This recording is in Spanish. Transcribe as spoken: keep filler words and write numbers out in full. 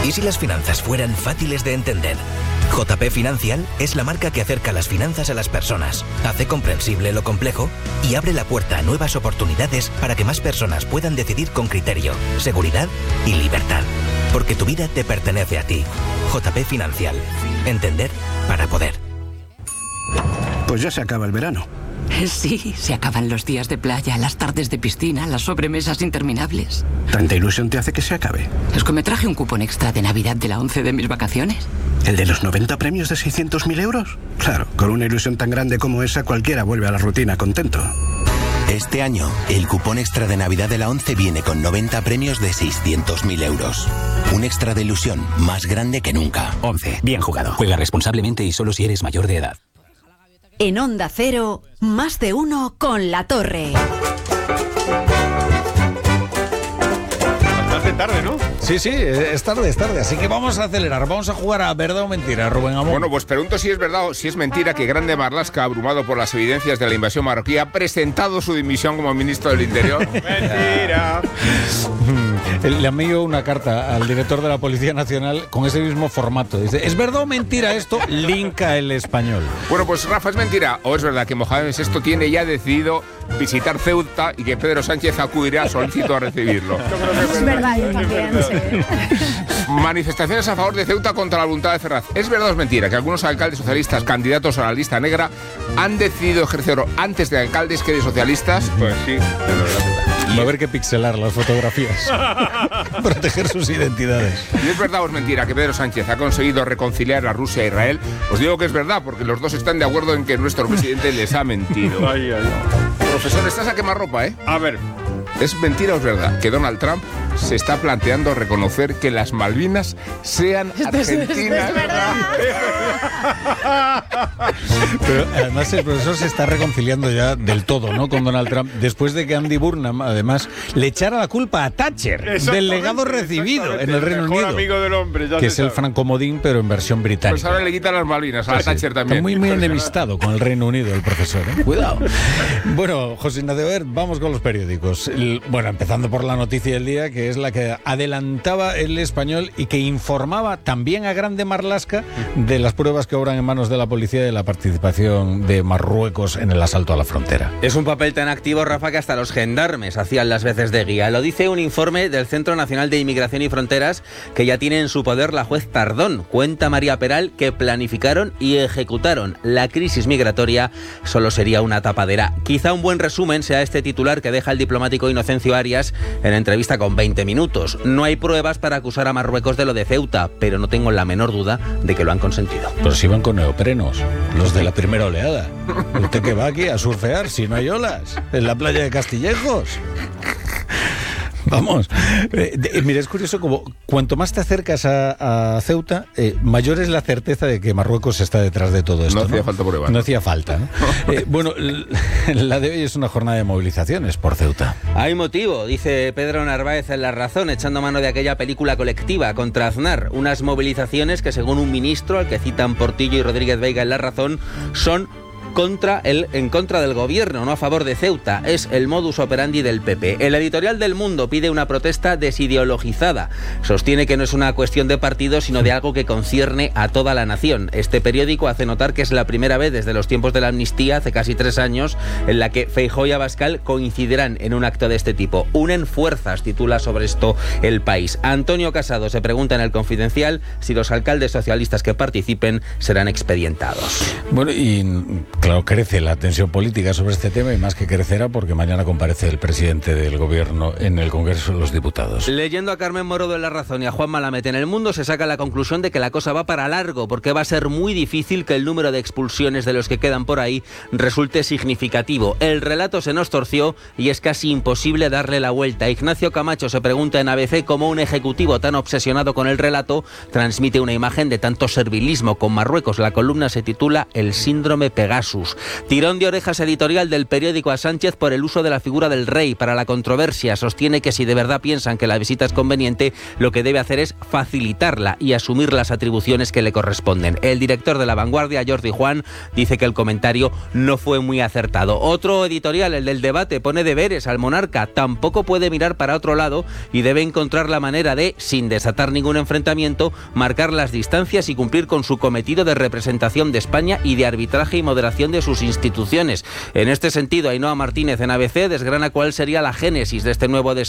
¿Y si las finanzas fueran fáciles de entender? J P Financial es la marca que acerca las finanzas a las personas, hace comprensible lo complejo y abre la puerta a nuevas oportunidades para que más personas puedan decidir con criterio, seguridad y libertad. Porque tu vida te pertenece a ti. J P Financial. Entender para poder. Pues ya se acaba el verano. Sí, se acaban los días de playa, las tardes de piscina, las sobremesas interminables. ¿Tanta ilusión te hace que se acabe? Es que me traje un cupón extra de Navidad de la once de mis vacaciones. ¿El de los noventa premios de seiscientos mil euros? Claro, con una ilusión tan grande como esa, cualquiera vuelve a la rutina contento. Este año, el cupón extra de Navidad de la once viene con noventa premios de seiscientos mil euros. Un extra de ilusión más grande que nunca. once. Bien jugado. Juega responsablemente y solo si eres mayor de edad. En Onda Cero, más de uno con La Torre. Bastante tarde, ¿no? Sí, sí, es tarde, es tarde. Así que vamos a acelerar. Vamos a jugar a verdad o mentira, Rubén Amón. Bueno, pues pregunto si es verdad o si es mentira que Grande Marlaska, abrumado por las evidencias de la invasión marroquí, ha presentado su dimisión como ministro del Interior. ¡Mentira! Le envió una carta al director de la Policía Nacional con ese mismo formato. Dice, ¿es verdad o mentira esto? Linka el español. Bueno, pues Rafa, ¿es mentira o es verdad que Mohamed sexto tiene ya decidido visitar Ceuta y que Pedro Sánchez acudirá solícito a recibirlo? Es verdad, yo también, sí. Manifestaciones a favor de Ceuta contra la voluntad de Ferraz. ¿Es verdad o es mentira que algunos alcaldes socialistas candidatos a la lista negra han decidido ejercer antes de alcaldes que de socialistas? Pues sí, es verdad. Va a haber que pixelar las fotografías. Proteger sus identidades. ¿Y es verdad o es mentira que Pedro Sánchez ha conseguido reconciliar a Rusia e Israel? Os digo que es verdad, porque los dos están de acuerdo en que nuestro presidente les ha mentido. Ay, ay, ay. Profesor, estás a quemarropa, ¿eh? A ver. ¿Es mentira o es verdad que Donald Trump se está planteando reconocer que las Malvinas sean argentinas? Es verdad. Pero además el profesor se está reconciliando ya del todo, ¿no?, con Donald Trump, después de que Andy Burnham, además, le echara la culpa a Thatcher del legado recibido en el Reino Unido, amigo del hombre, ya que es sabe. el francomodín, pero en versión británica. Pues ahora le quitan las Malvinas a la Thatcher también. Está muy, muy enemistado con el Reino Unido el profesor, ¿eh? Cuidado. Bueno, José Ignacio, a ver, vamos con los periódicos. El, bueno, empezando por la noticia del día, que es la que adelantaba El Español y que informaba también a Grande Marlaska de las pruebas que obran en manos de la policía de la participación de Marruecos en el asalto a la frontera. Es un papel tan activo, Rafa, que hasta los gendarmes hacían las veces de guía. Lo dice un informe del Centro Nacional de Inmigración y Fronteras que ya tiene en su poder la juez Tardón. Cuenta María Peral que planificaron y ejecutaron la crisis migratoria. Solo sería una tapadera. Quizá un buen resumen sea este titular que deja el diplomático Inocencio Arias en entrevista con veinte minutos. No hay pruebas para acusar a Marruecos de lo de Ceuta, pero no tengo la menor duda de que lo han consentido. Pero si van con neoprenos, los de la primera oleada. ¿Usted que va aquí a surfear si no hay olas? En la playa de Castillejos. Vamos, eh, de, mira, es curioso como cuanto más te acercas a, a Ceuta, eh, mayor es la certeza de que Marruecos está detrás de todo esto. No hacía ¿no? falta prueba. No hacía falta, ¿no? eh, bueno, la de hoy es una jornada de movilizaciones por Ceuta. Hay motivo, dice Pedro Narváez en La Razón, echando mano de aquella película colectiva contra Aznar. Unas movilizaciones que, según un ministro, al que citan Portillo y Rodríguez Veiga en La Razón, son contra el, en contra del gobierno, no a favor de Ceuta. Es el modus operandi del P P. El editorial del Mundo pide una protesta desideologizada. Sostiene que no es una cuestión de partido, sino de algo que concierne a toda la nación. Este periódico hace notar que es la primera vez desde los tiempos de la amnistía, hace casi tres años, en la que Feijóo y Abascal coincidirán en un acto de este tipo. Unen fuerzas, titula sobre esto El País. Antonio Casado se pregunta en El Confidencial si los alcaldes socialistas que participen serán expedientados. Bueno, y claro, crece la tensión política sobre este tema, y más que crecerá porque mañana comparece el presidente del gobierno en el Congreso de los Diputados. Leyendo a Carmen Morodo en La Razón y a Juan Malamete en El Mundo, se saca la conclusión de que la cosa va para largo, porque va a ser muy difícil que el número de expulsiones de los que quedan por ahí resulte significativo. El relato se nos torció y es casi imposible darle la vuelta. Ignacio Camacho se pregunta en A B C cómo un ejecutivo tan obsesionado con el relato transmite una imagen de tanto servilismo con Marruecos. La columna se titula El síndrome Pegasus. versus. Tirón de orejas editorial del periódico a Sánchez por el uso de la figura del rey para la controversia. Sostiene que si de verdad piensan que la visita es conveniente, lo que debe hacer es facilitarla y asumir las atribuciones que le corresponden. El director de La Vanguardia, Jordi Juan, dice que el comentario no fue muy acertado. Otro editorial, el del Debate, pone deberes al monarca. Tampoco puede mirar para otro lado y debe encontrar la manera de, sin desatar ningún enfrentamiento, marcar las distancias y cumplir con su cometido de representación de España y de arbitraje y moderación de sus instituciones. En este sentido, Ainhoa Martínez en A B C desgrana cuál sería la génesis de este nuevo desafío